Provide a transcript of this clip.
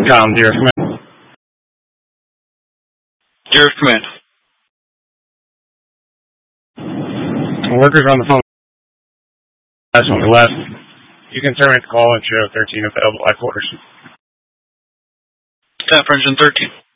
Dear Command. Dear Command. Workers on the phone. Last one we left. You can terminate the call and show 13 available live orders. Staff Engine 13.